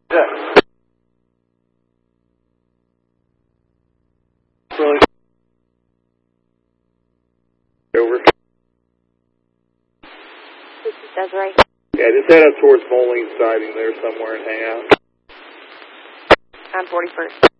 Yeah. Really? Over. This is Desiree. Yeah, just head up towards Moline siding there somewhere and hang out. I'm 41st.